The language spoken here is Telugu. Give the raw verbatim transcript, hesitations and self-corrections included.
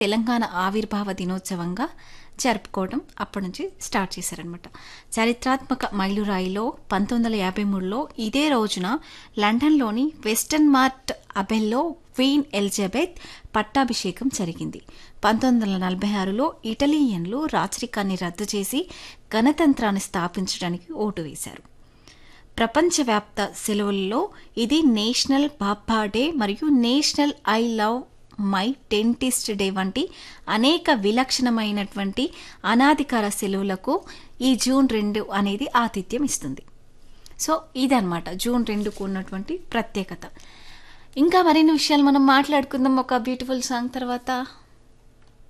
తెలంగాణ ఆవిర్భావ దినోత్సవంగా జరుపుకోవడం అప్పటి నుంచి స్టార్ట్ చేశారనమాట. చారిత్రాత్మక మైలురాయిలో పంతొమ్మిది వందల యాభై మూడులో ఇదే రోజున లండన్లోని వెస్టర్న్ మార్ట్ అబెల్లో క్వీన్ ఎలిజబెత్ పట్టాభిషేకం జరిగింది. పంతొమ్మిది వందల నలభై ఆరులో ఇటలీయన్లు రాచరికాన్ని రద్దు చేసి గణతంత్రాన్ని స్థాపించడానికి ఓటు వేశారు. ప్రపంచవ్యాప్త సెలవుల్లో ఇది నేషనల్ బాబా డే మరియు national I love my dentist day వంటి అనేక విలక్షణమైనటువంటి అనాధికార సెలవులకు ఈ జూన్ రెండు అనేది ఆతిథ్యం ఇస్తుంది. సో ఇదన్నమాట జూన్ రెండుకు ఉన్నటువంటి ప్రత్యేకత. ఇంకా మరిన్ని విషయాలు మనం మాట్లాడుకుందాం ఒక బ్యూటిఫుల్ సాంగ్ తర్వాత.